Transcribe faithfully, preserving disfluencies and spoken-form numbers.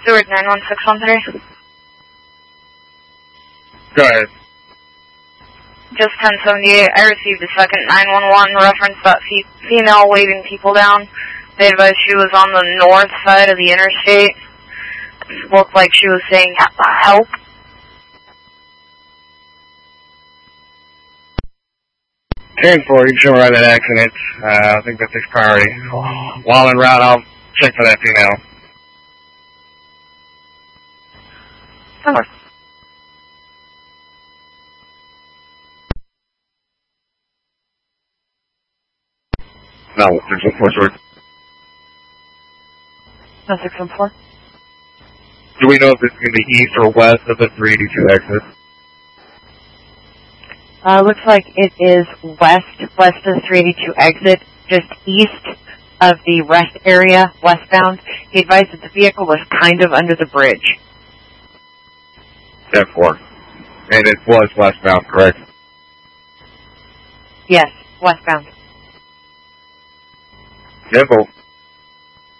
Stewart nine one six one three. Go ahead. Just ten seventy-eight. I received a second nine one one reference that fe female waving people down. They advised she was on the north side of the interstate. Looked like she was saying help. ten four, you can show me right that accident. Uh, I think that takes priority. While en route, I'll check for that female. Of course. No, there's one four, sorry. No six one four. Do we know if this is going to be east or west of the three eighty-two exit? Uh, looks like it is west, west of the three eighty-two exit, just east of the rest area, westbound. He advised that the vehicle was kind of under the bridge. ten four. And it was westbound, correct? Yes, westbound. ten four.